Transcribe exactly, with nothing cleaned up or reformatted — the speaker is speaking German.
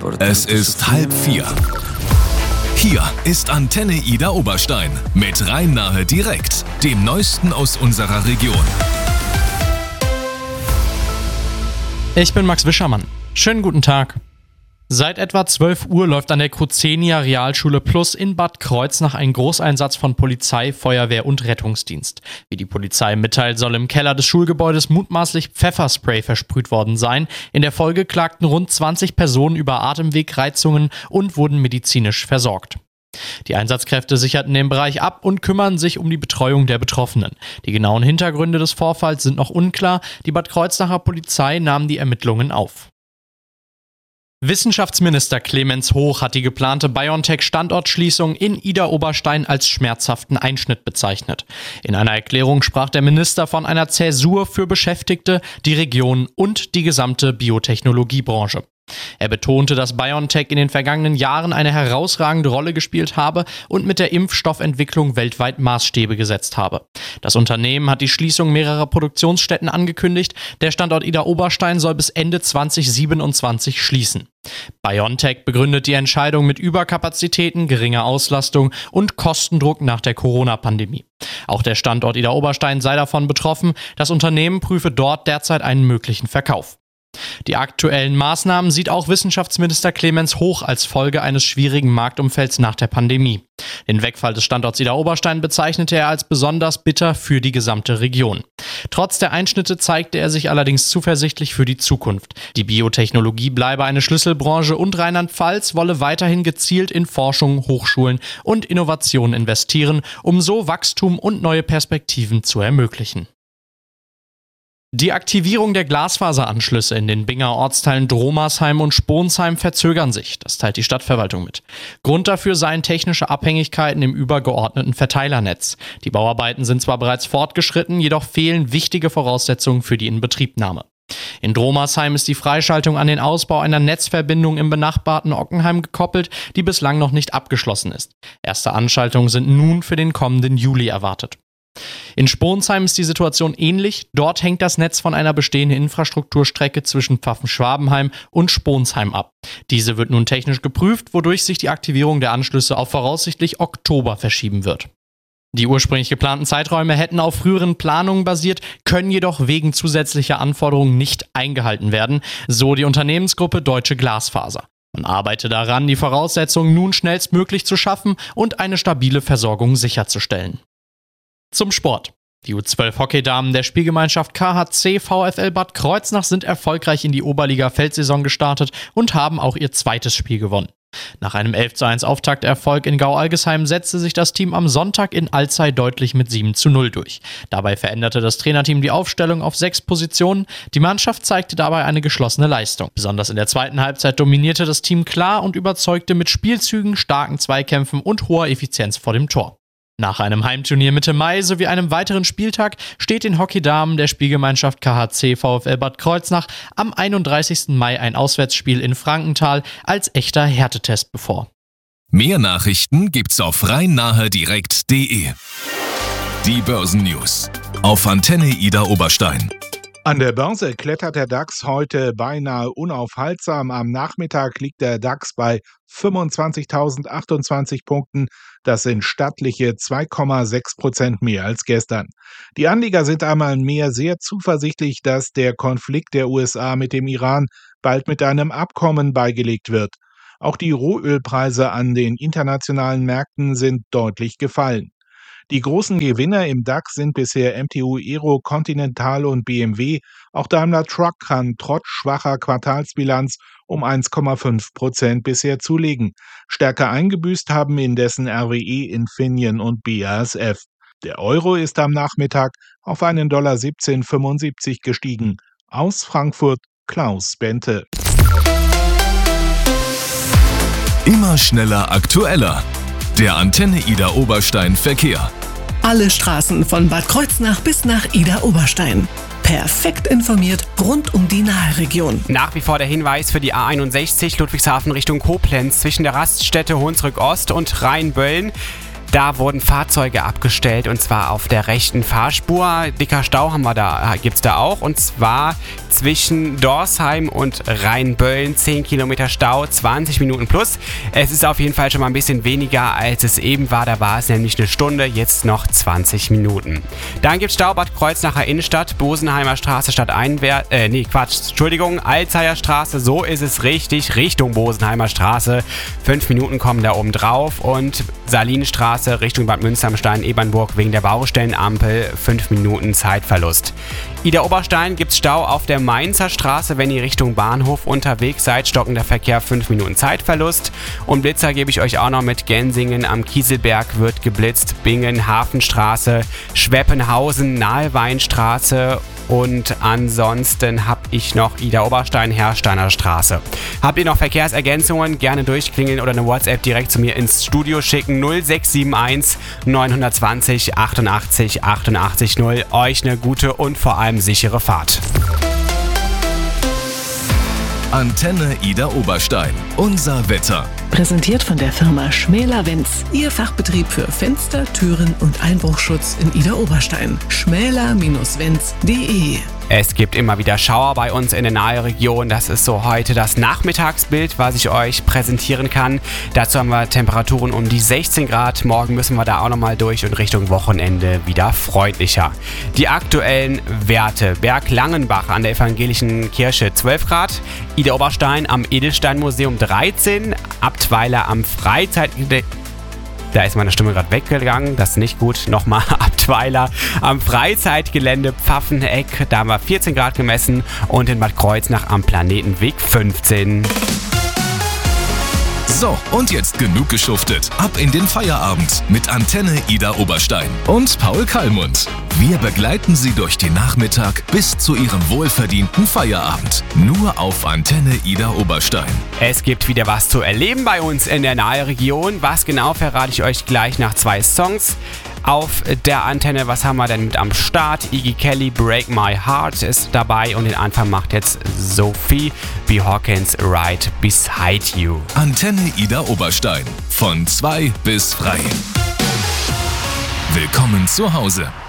Es ist halb vier. Hier ist Antenne Ida Oberstein mit Rhein-Nahe direkt, dem Neuesten aus unserer Region. Ich bin Max Wischermann. Schönen guten Tag. Seit etwa zwölf Uhr läuft an der Cruzenia Realschule Plus in Bad Kreuznach ein Großeinsatz von Polizei, Feuerwehr und Rettungsdienst. Wie die Polizei mitteilt, soll im Keller des Schulgebäudes mutmaßlich Pfefferspray versprüht worden sein. In der Folge klagten rund zwanzig Personen über Atemwegreizungen und wurden medizinisch versorgt. Die Einsatzkräfte sicherten den Bereich ab und kümmern sich um die Betreuung der Betroffenen. Die genauen Hintergründe des Vorfalls sind noch unklar. Die Bad Kreuznacher Polizei nahm die Ermittlungen auf. Wissenschaftsminister Clemens Hoch hat die geplante BioNTech-Standortschließung in Ida-Oberstein als schmerzhaften Einschnitt bezeichnet. In einer Erklärung sprach der Minister von einer Zäsur für Beschäftigte, die Region und die gesamte Biotechnologiebranche. Er betonte, dass BioNTech in den vergangenen Jahren eine herausragende Rolle gespielt habe und mit der Impfstoffentwicklung weltweit Maßstäbe gesetzt habe. Das Unternehmen hat die Schließung mehrerer Produktionsstätten angekündigt. Der Standort Ida-Oberstein soll bis Ende zwanzig siebenundzwanzig schließen. BioNTech begründet die Entscheidung mit Überkapazitäten, geringer Auslastung und Kostendruck nach der Corona-Pandemie. Auch der Standort Ida-Oberstein sei davon betroffen. Das Unternehmen prüfe dort derzeit einen möglichen Verkauf. Die aktuellen Maßnahmen sieht auch Wissenschaftsminister Clemens Hoch als Folge eines schwierigen Marktumfelds nach der Pandemie. Den Wegfall des Standorts Ida-Oberstein bezeichnete er als besonders bitter für die gesamte Region. Trotz der Einschnitte zeigte er sich allerdings zuversichtlich für die Zukunft. Die Biotechnologie bleibe eine Schlüsselbranche und Rheinland-Pfalz wolle weiterhin gezielt in Forschung, Hochschulen und Innovation investieren, um so Wachstum und neue Perspektiven zu ermöglichen. Die Aktivierung der Glasfaseranschlüsse in den Binger Ortsteilen Dromersheim und Sponsheim verzögern sich, das teilt die Stadtverwaltung mit. Grund dafür seien technische Abhängigkeiten im übergeordneten Verteilernetz. Die Bauarbeiten sind zwar bereits fortgeschritten, jedoch fehlen wichtige Voraussetzungen für die Inbetriebnahme. In Dromersheim ist die Freischaltung an den Ausbau einer Netzverbindung im benachbarten Ockenheim gekoppelt, die bislang noch nicht abgeschlossen ist. Erste Anschaltungen sind nun für den kommenden Juli erwartet. In Sponsheim ist die Situation ähnlich. Dort hängt das Netz von einer bestehenden Infrastrukturstrecke zwischen Pfaffenschwabenheim und Sponsheim ab. Diese wird nun technisch geprüft, wodurch sich die Aktivierung der Anschlüsse auf voraussichtlich Oktober verschieben wird. Die ursprünglich geplanten Zeiträume hätten auf früheren Planungen basiert, können jedoch wegen zusätzlicher Anforderungen nicht eingehalten werden, so die Unternehmensgruppe Deutsche Glasfaser. Man arbeite daran, die Voraussetzungen nun schnellstmöglich zu schaffen und eine stabile Versorgung sicherzustellen. Zum Sport. Die U zwölf Hockeydamen der Spielgemeinschaft K H C VfL Bad Kreuznach sind erfolgreich in die Oberliga-Feldsaison gestartet und haben auch ihr zweites Spiel gewonnen. Nach einem elf zu eins Auftakterfolg in Gau-Algesheim setzte sich das Team am Sonntag in Alzey deutlich mit sieben zu null durch. Dabei veränderte das Trainerteam die Aufstellung auf sechs Positionen. Die Mannschaft zeigte dabei eine geschlossene Leistung. Besonders in der zweiten Halbzeit dominierte das Team klar und überzeugte mit Spielzügen, starken Zweikämpfen und hoher Effizienz vor dem Tor. Nach einem Heimturnier Mitte Mai sowie einem weiteren Spieltag steht den Hockeydamen der Spielgemeinschaft K H C VfL Bad Kreuznach am einunddreißigsten Mai ein Auswärtsspiel in Frankenthal als echter Härtetest bevor. Mehr Nachrichten gibt's auf rhein-nahe direkt punkt de. Die Börsennews auf Antenne Ida Oberstein. An der Börse klettert der DAX heute beinahe unaufhaltsam. Am Nachmittag liegt der DAX bei fünfundzwanzigtausendachtundzwanzig Punkten. Das sind stattliche zwei Komma sechs Prozent mehr als gestern. Die Anleger sind einmal mehr sehr zuversichtlich, dass der Konflikt der U S A mit dem Iran bald mit einem Abkommen beigelegt wird. Auch die Rohölpreise an den internationalen Märkten sind deutlich gefallen. Die großen Gewinner im DAX sind bisher M T U Aero, Continental und B M W. Auch Daimler Truck kann trotz schwacher Quartalsbilanz um eins Komma fünf Prozent bisher zulegen. Stärker eingebüßt haben indessen R W E, Infineon und B A S F. Der Euro ist am Nachmittag auf einen Dollar siebzehn Komma fünfundsiebzig gestiegen. Aus Frankfurt Klaus Bente. Immer schneller, aktueller. Der Antenne Ida Oberstein Verkehr. Alle Straßen von Bad Kreuznach bis nach Ida Oberstein. Perfekt informiert rund um die Naheregion. Nach wie vor der Hinweis für die A einundsechzig Ludwigshafen Richtung Koblenz zwischen der Raststätte Hunsrück Ost und Rheinböllen. Da wurden Fahrzeuge abgestellt und zwar auf der rechten Fahrspur. Dicker Stau haben wir da, gibt's da auch und zwar zwischen Dorsheim und Rheinböllen. zehn Kilometer Stau, zwanzig Minuten plus. Es ist auf jeden Fall schon mal ein bisschen weniger, als es eben war. Da war es nämlich eine Stunde, jetzt noch zwanzig Minuten. Dann gibt es Stau Bad Kreuznacher Innenstadt, Bosenheimer Straße statt Einwärts, äh, nee, Quatsch, Entschuldigung, Alzheimer Straße, so ist es richtig, Richtung Bosenheimer Straße. Fünf Minuten kommen da oben drauf und Salinenstraße Richtung Bad Münsteramstein, Ebernburg wegen der Baustellenampel, fünf Minuten Zeitverlust. Ida Oberstein gibt es Stau auf der Mainzer Straße, wenn ihr Richtung Bahnhof unterwegs seid, stockender Verkehr, fünf Minuten Zeitverlust. Und Blitzer gebe ich euch auch noch mit. Gensingen am Kieselberg wird geblitzt, Bingen, Hafenstraße, Schweppenhausen, Nahe-Weinstraße und ansonsten habe ich noch Ida Oberstein, Hersteiner Straße. Habt ihr noch Verkehrsergänzungen? Gerne durchklingeln oder eine WhatsApp direkt zu mir ins Studio schicken. null sechs sieben eins neun zwei null achtundachtzig achtundachtzig null. Euch eine gute und vor allem sichere Fahrt. Antenne Ida Oberstein. Unser Wetter. Präsentiert von der Firma Schmäler-Wenz. Ihr Fachbetrieb für Fenster, Türen und Einbruchschutz in Ida Oberstein. schmäler Wenz punkt de. Es gibt immer wieder Schauer bei uns in der Naheregion. Das ist so heute das Nachmittagsbild, was ich euch präsentieren kann. Dazu haben wir Temperaturen um die sechzehn Grad. Morgen müssen wir da auch nochmal durch und Richtung Wochenende wieder freundlicher. Die aktuellen Werte. Berg Langenbach an der Evangelischen Kirche zwölf Grad. Ida Oberstein am Edelsteinmuseum dreizehn. Abtweiler am Freizeit... Da ist meine Stimme gerade weggegangen, das ist nicht gut. Nochmal Abtweiler am Freizeitgelände Pfaffeneck, da haben wir vierzehn Grad gemessen und in Bad Kreuznach am Planetenweg fünfzehn. So, und jetzt genug geschuftet. Ab in den Feierabend mit Antenne Ida Oberstein und Paul Kallmund. Wir begleiten Sie durch den Nachmittag bis zu Ihrem wohlverdienten Feierabend. Nur auf Antenne Ida Oberstein. Es gibt wieder was zu erleben bei uns in der Naheregion. Was genau, verrate ich euch gleich nach zwei Songs. Auf der Antenne, was haben wir denn mit am Start? Iggy Kelly, Break My Heart ist dabei und den Anfang macht jetzt Sophie B. Hawkins, Right Beside You. Antenne Ida Oberstein. Von zwei bis frei. Willkommen zu Hause.